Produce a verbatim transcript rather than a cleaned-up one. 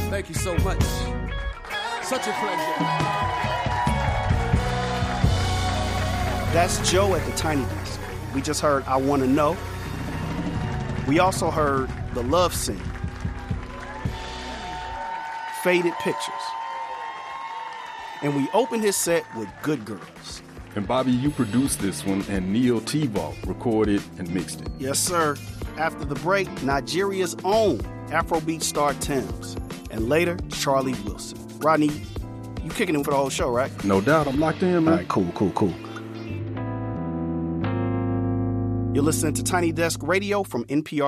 Thank you so much. Such a pleasure. That's Joe at the Tiny Desk. We just heard I Wanna Know. We also heard The Love Scene, Faded Pictures. And we opened his set with Good Girls. And Bobby, you produced this one, and Neil T-Vault recorded and mixed it. Yes, sir. After the break, Nigeria's own Afrobeat star Tems. And later, Charlie Wilson. Rodney, you kicking him for the whole show, right? No doubt. I'm locked in, man. All right, cool, cool, cool. You're listening to Tiny Desk Radio from N P R.